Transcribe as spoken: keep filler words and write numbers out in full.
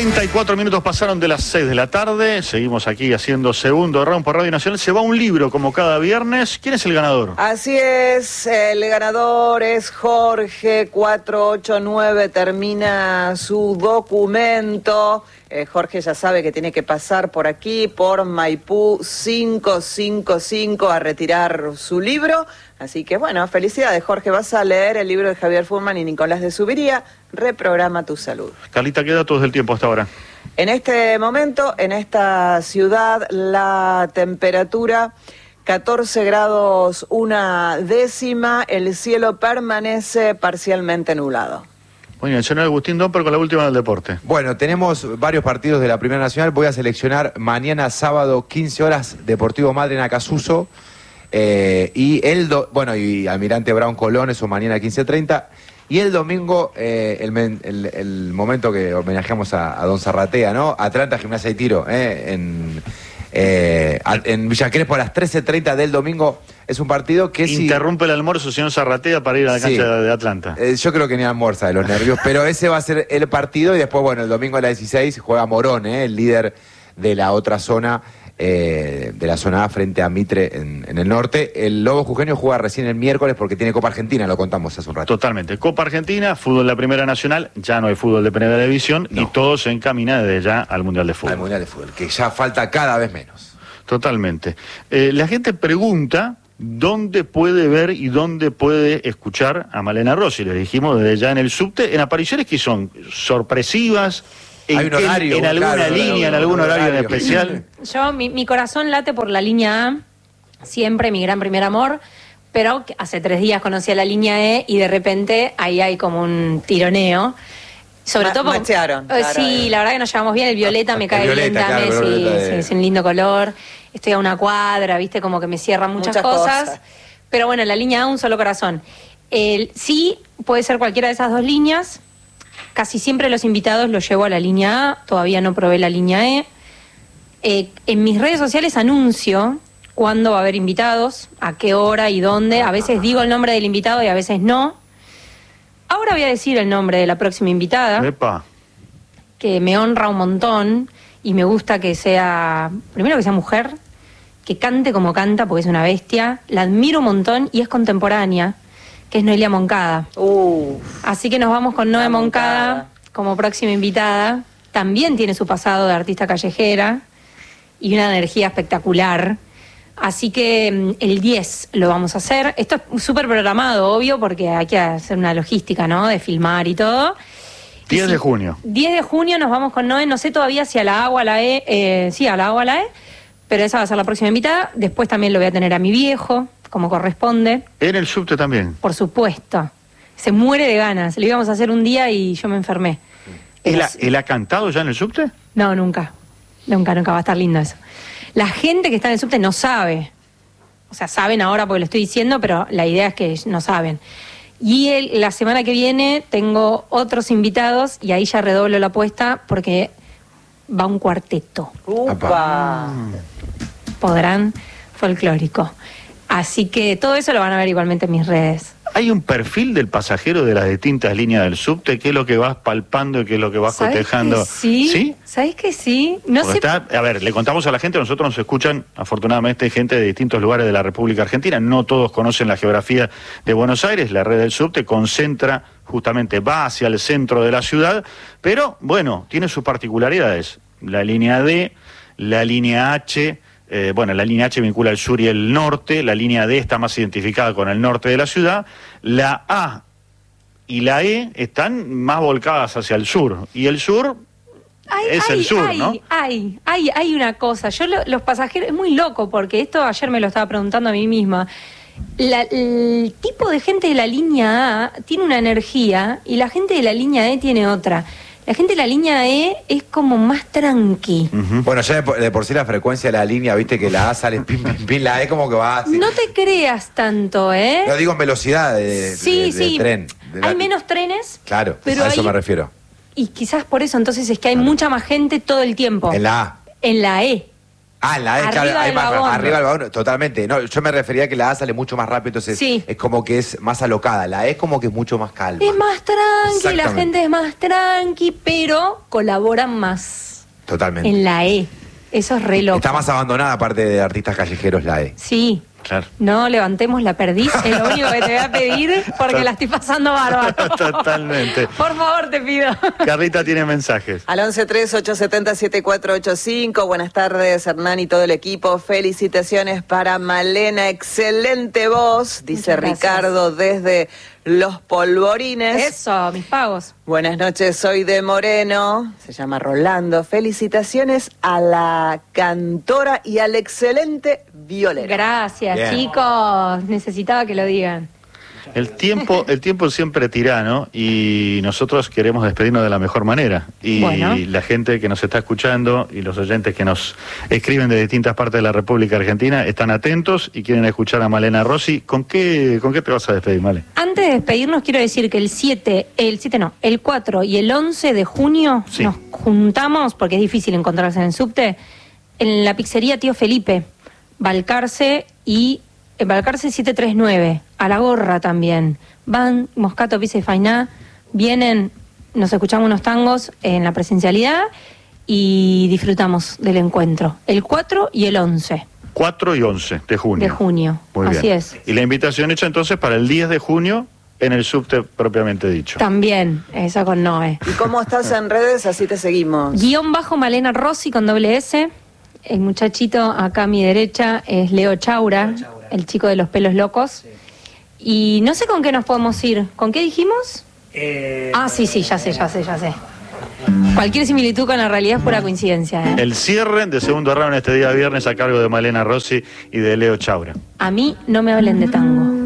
treinta y cuatro minutos pasaron de las seis de la tarde. Seguimos aquí haciendo segundo round por Radio Nacional. Se va un libro como cada viernes. ¿Quién es el ganador? Así es, el ganador es Jorge cuatro ocho nueve, termina su documento. Eh, Jorge ya sabe que tiene que pasar por aquí, por Maipú cinco cinco cinco, a retirar su libro. Así que bueno, felicidades Jorge, vas a leer el libro de Javier Furman y Nicolás de Subiría, Reprograma tu salud. Carlita, ¿qué datos del tiempo hasta ahora? En este momento, en esta ciudad, la temperatura catorce grados una décima, el cielo permanece parcialmente nublado. Muy bien, señor Agustín Domper con la última del deporte. Bueno, tenemos varios partidos de la Primera Nacional. Voy a seleccionar mañana sábado quince horas Deportivo Madre en Acasuso. Eh, y el do, bueno, y Almirante Brown Colón, eso mañana quince treinta. Y el domingo, eh, el, el, el momento que homenajeamos a, a Don Zarratea, ¿no? Atlanta, Gimnasia y Tiro, eh, en, eh, en Villa Crespo a las trece treinta del domingo. Es un partido que interrumpe si... el almuerzo, señor Zarratea, para ir a la cancha sí. de, de Atlanta. Eh, yo creo que ni almuerza de los nervios, pero ese va a ser el partido. Y después, bueno, el domingo a las dieciséis juega Morón, eh, el líder de la otra zona, eh, de la zona A frente a Mitre en, en el norte. El Lobo Jujeño juega recién el miércoles porque tiene Copa Argentina, lo contamos hace un rato. Totalmente. Copa Argentina, fútbol de la Primera Nacional, ya no hay fútbol de Primera División, no. Y todo se encamina desde ya al Mundial de Fútbol. Al Mundial de Fútbol, que ya falta cada vez menos. Totalmente. Eh, la gente pregunta dónde puede ver y dónde puede escuchar a Malena Rossi. Le dijimos desde ya en el subte, en apariciones que son sorpresivas, en, Hay un horario, en, en alguna claro, línea, en algún horario, horario en especial. Yo, mi, mi corazón late por la línea A, siempre mi gran primer amor, pero hace tres días conocí a la línea E y de repente ahí hay como un tironeo. Sobre Ma todo porque, machearon, eh, claro, sí, eh. la verdad que nos llevamos bien. El violeta me cae violeta, bien también, claro, sí, violeta sí, de... es un lindo color. Estoy a una cuadra, viste, como que me cierran muchas, muchas cosas. cosas. Pero bueno, la línea A, un solo corazón. El, sí, puede ser cualquiera de esas dos líneas. Casi siempre los invitados los llevo a la línea A. Todavía no probé la línea E. Eh, en mis redes sociales anuncio cuándo va a haber invitados, a qué hora y dónde. A veces digo el nombre del invitado y a veces no. Ahora voy a decir el nombre de la próxima invitada. Epa. Que me honra un montón y me gusta que sea, primero que sea mujer, que cante como canta porque es una bestia, la admiro un montón y es contemporánea, que es Noelia Moncada. Uh, Así que nos vamos con Noe Moncada, Moncada como próxima invitada. También tiene su pasado de artista callejera y una energía espectacular. Así que el diez lo vamos a hacer. Esto es súper programado, obvio, porque hay que hacer una logística, ¿no? De filmar y todo. diez de junio. diez de junio nos vamos con Noé, no sé todavía si a la A o a la E, eh, sí, a la A o a la E, pero esa va a ser la próxima invitada. Después también lo voy a tener a mi viejo, como corresponde. En el subte también. Por supuesto. Se muere de ganas. Lo íbamos a hacer un día y yo me enfermé. ¿Él ha, ¿Él ha cantado ya en el subte? No, nunca. Nunca, nunca va a estar lindo eso. La gente que está en el subte no sabe. O sea, saben ahora porque lo estoy diciendo, pero la idea es que no saben. Y el, la semana que viene tengo otros invitados y ahí ya redoblo la apuesta porque va un cuarteto. upa. Podrán folclórico. Así que todo eso lo van a ver igualmente en mis redes. ¿Hay un perfil del pasajero de las distintas líneas del subte? ¿Qué es lo que vas palpando y qué es lo que vas ¿Sabés cotejando? que sí? ¿Sí? ¿Sabés que sí? No sé. Está, a ver, le contamos a la gente, nosotros nos escuchan, afortunadamente, gente de distintos lugares de la República Argentina. No todos conocen la geografía de Buenos Aires. La red del subte concentra, justamente, va hacia el centro de la ciudad, pero, bueno, tiene sus particularidades. La línea D, la línea H... Eh, bueno, la línea H vincula el sur y el norte, la línea D está más identificada con el norte de la ciudad, la A y la E están más volcadas hacia el sur, y el sur Ay, es ay, el sur, ay, ¿no? Hay, hay, hay una cosa, yo lo, los pasajeros, es muy loco porque esto ayer me lo estaba preguntando a mí misma. La, el tipo de gente de la línea A tiene una energía y la gente de la línea E tiene otra. La gente de la línea E es como más tranqui. Uh-huh. Bueno, ya de por, de por sí la frecuencia de la línea, viste que la A sale pim, pim, pim, la E como que va así. No te creas tanto, ¿eh? Lo digo en velocidad de, sí, de, de, sí. de tren. De la... Hay menos trenes. Claro, pero a eso hay... me refiero. Y quizás por eso entonces es que hay claro. mucha más gente todo el tiempo. En la A. En la E. Ah, en la E, Arriba claro, hay del más, vagón. arriba del vagón, totalmente. No, yo me refería a que la A sale mucho más rápido, entonces Sí. es como que es más alocada. La E es como que es mucho más calma. Es más tranqui, la Exactamente. gente es más tranqui, pero colaboran más Totalmente. en la E. Eso es re loco. Está más abandonada aparte de artistas callejeros la E. Sí. Claro. No levantemos la perdiz, es lo único que te voy a pedir porque la estoy pasando bárbaro. Totalmente. Por favor, te pido. Carlita tiene mensajes. Al once tres ocho siete cero siete cuatro ocho cinco. Buenas tardes, Hernán y todo el equipo. Felicitaciones para Malena. Excelente voz, dice Muchas gracias. Ricardo desde Los Polvorines. Eso, mis pagos. Buenas noches, soy de Moreno. Se llama Rolando. Felicitaciones a la cantora y al excelente violero. Gracias, Bien. chicos. Necesitaba que lo digan. El tiempo, el tiempo es siempre tirano y nosotros queremos despedirnos de la mejor manera. Y Bueno. la gente que nos está escuchando y los oyentes que nos escriben de distintas partes de la República Argentina están atentos y quieren escuchar a Malena Rossi. ¿Con qué, con qué te vas a despedir, Male? Antes de despedirnos, quiero decir que el siete, el siete no, el cuatro y el once de junio Sí. nos juntamos, porque es difícil encontrarse en el subte, en la pizzería Tío Felipe, Balcarce y eh, Balcarce siete tres nueve, a La Gorra también. Van Moscato, Pizza y Fainá, vienen, nos escuchamos unos tangos en la presencialidad y disfrutamos del encuentro. El cuatro y el once cuatro y once de junio. de junio. Muy Así bien. es. Y la invitación hecha entonces para el diez de junio en el subte propiamente dicho. También, esa con Noé. ¿Y cómo estás en redes? Así te seguimos. Guión bajo Malena Rossi con doble S. El muchachito acá a mi derecha es Leo Chaura, el chico de los pelos locos. Y no sé con qué nos podemos ir. ¿Con qué dijimos? Eh, Ah, sí, sí, ya sé, ya sé, ya sé. Cualquier similitud con la realidad es pura coincidencia, ¿eh? El cierre de segundo round este día viernes a cargo de Malena Rossi y de Leo Chaura. A mí no me hablen de tango.